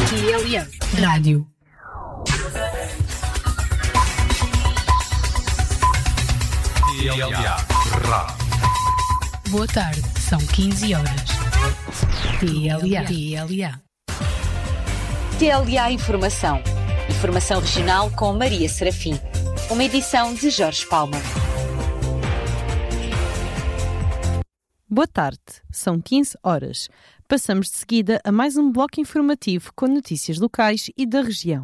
TLM Rádio. TLA Rádio. Boa tarde, são 15 horas. TLA. TLA Informação. Informação regional com Maria Serafim. Uma edição de Jorge Palma. Boa tarde, são 15 horas. Passamos de seguida a mais um bloco informativo com notícias locais e da região.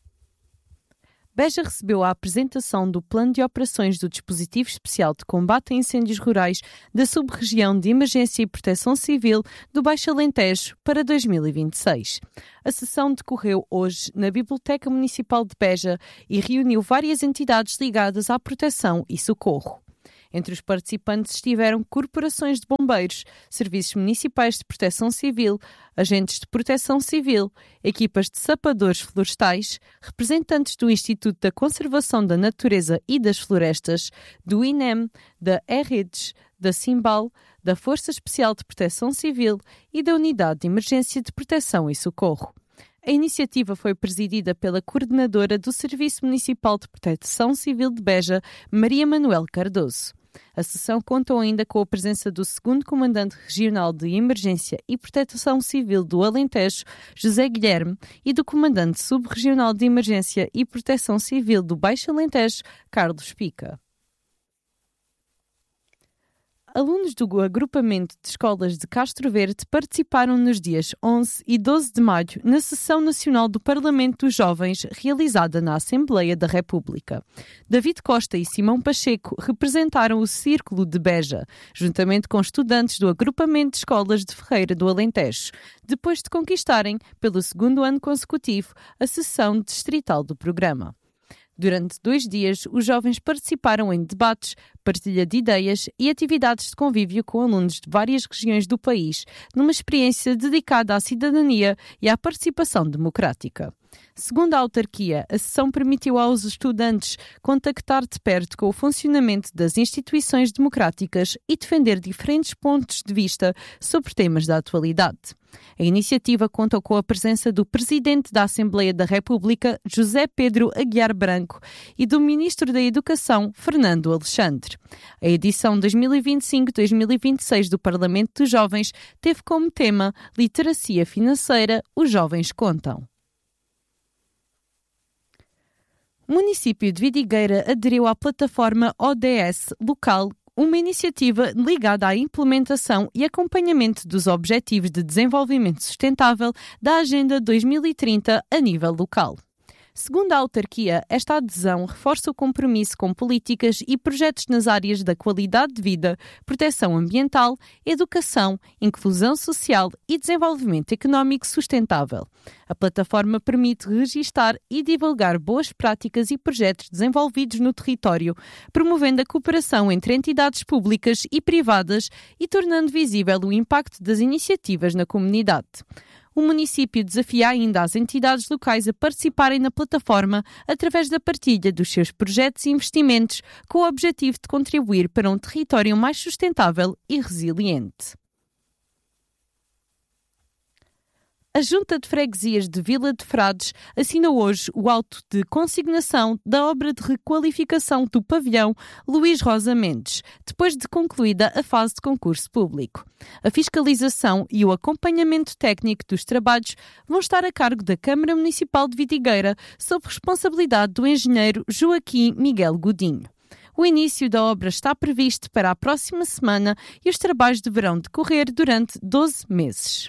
Beja recebeu a apresentação do Plano de Operações do Dispositivo Especial de Combate a Incêndios Rurais da Sub-Região de Emergência e Proteção Civil do Baixo Alentejo para 2026. A sessão decorreu hoje na Biblioteca Municipal de Beja e reuniu várias entidades ligadas à proteção e socorro. Entre os participantes estiveram corporações de bombeiros, serviços municipais de proteção civil, agentes de proteção civil, equipas de sapadores florestais, representantes do Instituto da Conservação da Natureza e das Florestas, do INEM, da EREDES, da Simbal, da Força Especial de Proteção Civil e da Unidade de Emergência de Proteção e Socorro. A iniciativa foi presidida pela coordenadora do Serviço Municipal de Proteção Civil de Beja, Maria Manuel Cardoso. A sessão contou ainda com a presença do 2º Comandante Regional de Emergência e Proteção Civil do Alentejo, José Guilherme, e do Comandante Subregional de Emergência e Proteção Civil do Baixo Alentejo, Carlos Pica. Alunos do agrupamento de escolas de Castro Verde participaram nos dias 11 e 12 de maio na Sessão Nacional do Parlamento dos Jovens, realizada na Assembleia da República. David Costa e Simão Pacheco representaram o Círculo de Beja, juntamente com estudantes do agrupamento de escolas de Ferreira do Alentejo, depois de conquistarem, pelo 2º ano consecutivo, a sessão distrital do programa. Durante 2 dias, os jovens participaram em debates, partilha de ideias e atividades de convívio com alunos de várias regiões do país, numa experiência dedicada à cidadania e à participação democrática. Segundo a autarquia, a sessão permitiu aos estudantes contactar de perto com o funcionamento das instituições democráticas e defender diferentes pontos de vista sobre temas da atualidade. A iniciativa contou com a presença do Presidente da Assembleia da República, José Pedro Aguiar Branco, e do Ministro da Educação, Fernando Alexandre. A edição 2025-2026 do Parlamento dos Jovens teve como tema Literacia Financeira, os Jovens Contam. O município de Vidigueira aderiu à plataforma ODS local, uma iniciativa ligada à implementação e acompanhamento dos Objetivos de Desenvolvimento Sustentável da Agenda 2030 a nível local. Segundo a autarquia, esta adesão reforça o compromisso com políticas e projetos nas áreas da qualidade de vida, proteção ambiental, educação, inclusão social e desenvolvimento económico sustentável. A plataforma permite registar e divulgar boas práticas e projetos desenvolvidos no território, promovendo a cooperação entre entidades públicas e privadas e tornando visível o impacto das iniciativas na comunidade. O município desafia ainda as entidades locais a participarem na plataforma através da partilha dos seus projetos e investimentos com o objetivo de contribuir para um território mais sustentável e resiliente. A Junta de Freguesias de Vila de Frades assinou hoje o auto de consignação da obra de requalificação do pavilhão Luís Rosa Mendes, depois de concluída a fase de concurso público. A fiscalização e o acompanhamento técnico dos trabalhos vão estar a cargo da Câmara Municipal de Vidigueira, sob responsabilidade do engenheiro Joaquim Miguel Godinho. O início da obra está previsto para a próxima semana e os trabalhos deverão decorrer durante 12 meses.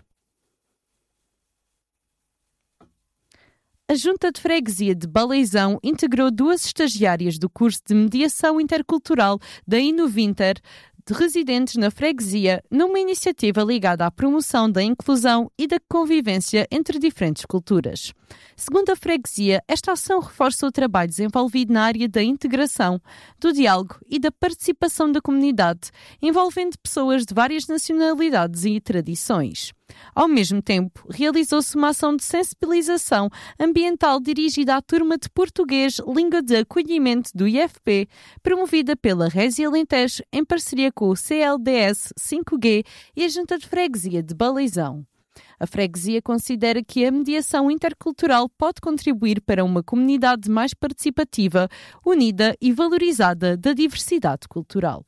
A Junta de Freguesia de Baleizão integrou 2 estagiárias do curso de Mediação Intercultural da Inovinter, de residentes na freguesia, numa iniciativa ligada à promoção da inclusão e da convivência entre diferentes culturas. Segundo a freguesia, esta ação reforça o trabalho desenvolvido na área da integração, do diálogo e da participação da comunidade, envolvendo pessoas de várias nacionalidades e tradições. Ao mesmo tempo, realizou-se uma ação de sensibilização ambiental dirigida à turma de português Língua de Acolhimento do IFP, promovida pela Resi Alentejo em parceria com o CLDS 5G e a Junta de Freguesia de Baleizão. A freguesia considera que a mediação intercultural pode contribuir para uma comunidade mais participativa, unida e valorizada da diversidade cultural.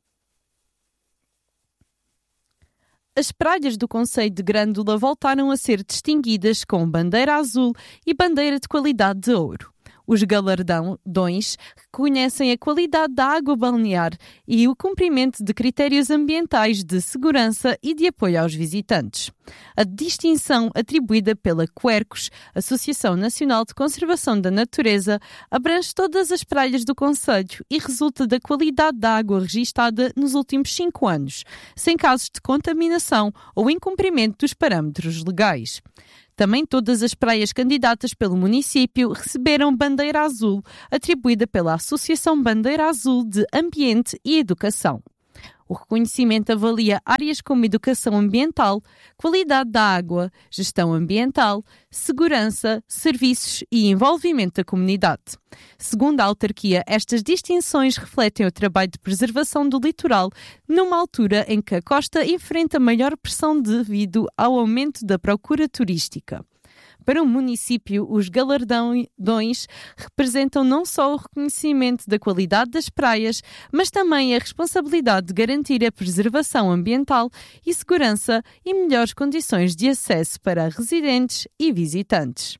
As praias do concelho de Grândola voltaram a ser distinguidas com bandeira azul e bandeira de qualidade de ouro. Os galardões reconhecem a qualidade da água balnear e o cumprimento de critérios ambientais de segurança e de apoio aos visitantes. A distinção atribuída pela Quercus, Associação Nacional de Conservação da Natureza, abrange todas as praias do concelho e resulta da qualidade da água registada nos últimos 5 anos, sem casos de contaminação ou incumprimento dos parâmetros legais. Também todas as praias candidatas pelo município receberam bandeira azul, atribuída pela Associação Bandeira Azul de Ambiente e Educação. O reconhecimento avalia áreas como educação ambiental, qualidade da água, gestão ambiental, segurança, serviços e envolvimento da comunidade. Segundo a autarquia, estas distinções refletem o trabalho de preservação do litoral numa altura em que a costa enfrenta maior pressão devido ao aumento da procura turística. Para o município, os galardões representam não só o reconhecimento da qualidade das praias, mas também a responsabilidade de garantir a preservação ambiental e segurança e melhores condições de acesso para residentes e visitantes.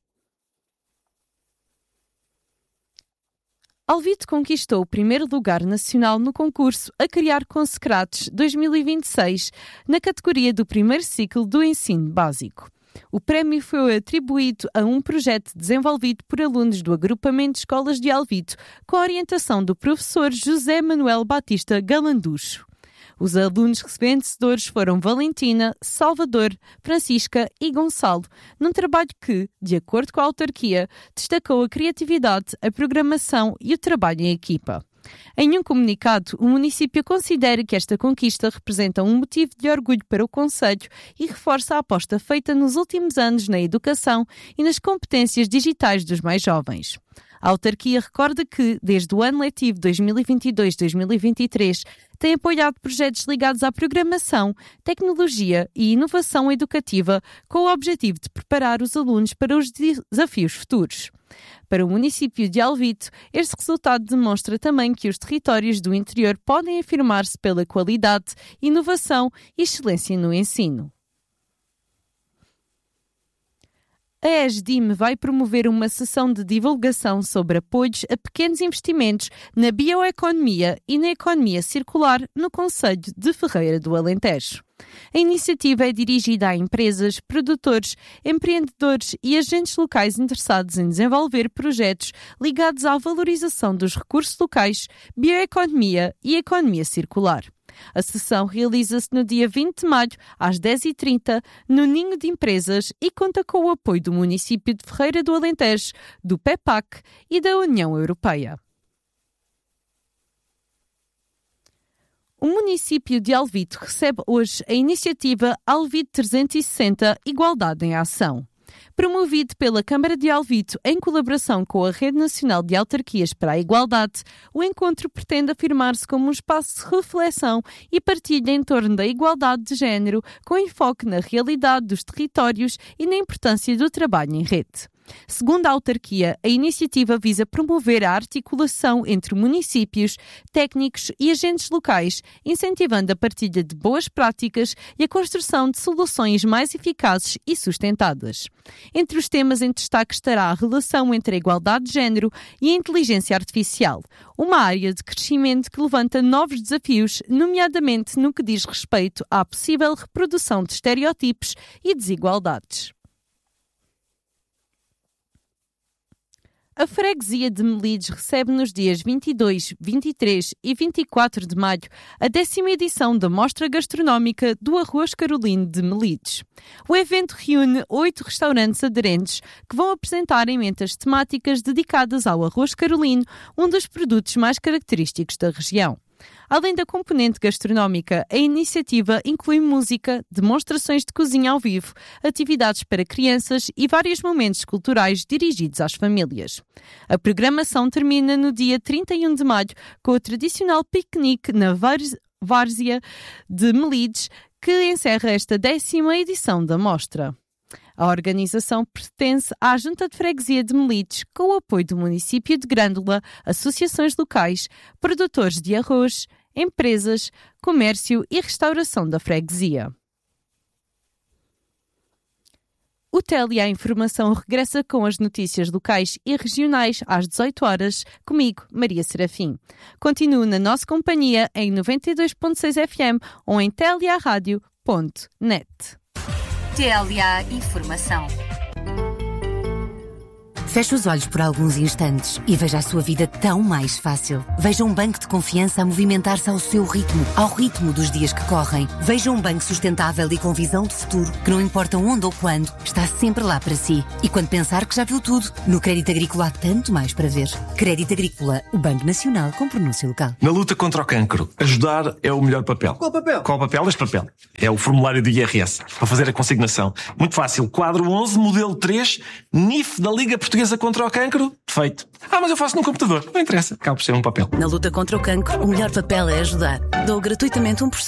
Alvite conquistou o primeiro lugar nacional no concurso A Criar com Secrates 2026, na categoria do primeiro ciclo do ensino básico. O prémio foi atribuído a um projeto desenvolvido por alunos do agrupamento de escolas de Alvite, com a orientação do professor José Manuel Batista Galanducho. Os alunos vencedores foram Valentina, Salvador, Francisca e Gonçalo, num trabalho que, de acordo com a autarquia, destacou a criatividade, a programação e o trabalho em equipa. Em um comunicado, o município considera que esta conquista representa um motivo de orgulho para o concelho e reforça a aposta feita nos últimos anos na educação e nas competências digitais dos mais jovens. A autarquia recorda que, desde o ano letivo 2022-2023, tem apoiado projetos ligados à programação, tecnologia e inovação educativa com o objetivo de preparar os alunos para os desafios futuros. Para o município de Alvite, este resultado demonstra também que os territórios do interior podem afirmar-se pela qualidade, inovação e excelência no ensino. A ESDIM vai promover uma sessão de divulgação sobre apoios a pequenos investimentos na bioeconomia e na economia circular no concelho de Ferreira do Alentejo. A iniciativa é dirigida a empresas, produtores, empreendedores e agentes locais interessados em desenvolver projetos ligados à valorização dos recursos locais, bioeconomia e economia circular. A sessão realiza-se no dia 20 de maio, às 10h30, no Ninho de Empresas e conta com o apoio do município de Ferreira do Alentejo, do PEPAC e da União Europeia. O município de Alvite recebe hoje a iniciativa Alvite 360 Igualdade em Ação. Promovido pela Câmara de Alvite em colaboração com a Rede Nacional de Autarquias para a Igualdade, o encontro pretende afirmar-se como um espaço de reflexão e partilha em torno da igualdade de género, com enfoque na realidade dos territórios e na importância do trabalho em rede. Segundo a autarquia, a iniciativa visa promover a articulação entre municípios, técnicos e agentes locais, incentivando a partilha de boas práticas e a construção de soluções mais eficazes e sustentadas. Entre os temas em destaque estará a relação entre a igualdade de género e a inteligência artificial, uma área de crescimento que levanta novos desafios, nomeadamente no que diz respeito à possível reprodução de estereótipos e desigualdades. A freguesia de Melides recebe nos dias 22, 23 e 24 de maio a 10ª edição da Mostra Gastronómica do Arroz Carolino de Melides. O evento reúne 8 restaurantes aderentes que vão apresentar emendas temáticas dedicadas ao arroz carolino, um dos produtos mais característicos da região. Além da componente gastronómica, a iniciativa inclui música, demonstrações de cozinha ao vivo, atividades para crianças e vários momentos culturais dirigidos às famílias. A programação termina no dia 31 de maio com o tradicional piquenique na várzea de Melides, que encerra esta 10ª edição da mostra. A organização pertence à Junta de Freguesia de Melides, com o apoio do município de Grândola, associações locais, produtores de arroz, empresas, comércio e restauração da freguesia. O TLA Informação regressa com as notícias locais e regionais às 18 horas, comigo, Maria Serafim. Continue na nossa companhia em 92.6 FM ou em tlarádio.net. TLA Informação. Feche os olhos por alguns instantes e veja a sua vida tão mais fácil. Veja um banco de confiança a movimentar-se ao seu ritmo, ao ritmo dos dias que correm. Veja um banco sustentável e com visão de futuro, que não importa onde ou quando, está sempre lá para si. E quando pensar que já viu tudo, no Crédito Agrícola há tanto mais para ver. Crédito Agrícola, o Banco Nacional com pronúncia local. Na luta contra o cancro, ajudar é o melhor papel. Qual papel? Qual papel? Este papel. É o formulário do IRS, para fazer a consignação. Muito fácil. Quadro 11, modelo 3, NIF da Liga Portuguesa contra o Cancro. Feito. Mas eu faço no computador. Não interessa. Acaba por ser um papel. Na luta contra o cancro, o melhor papel é ajudar. Dou gratuitamente 1%